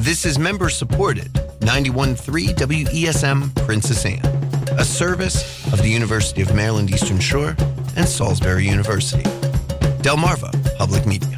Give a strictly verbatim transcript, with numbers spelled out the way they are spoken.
This is member-supported ninety-one point three W E S M Princess Anne, a service of the University of Maryland Eastern Shore and Salisbury University. Delmarva Public Media.